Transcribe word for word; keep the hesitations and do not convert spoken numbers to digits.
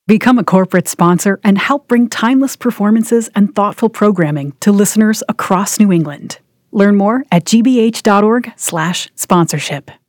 Become a corporate sponsor and help bring timeless performances and thoughtful programming to listeners across New England. Learn more at gbh.org slash sponsorship.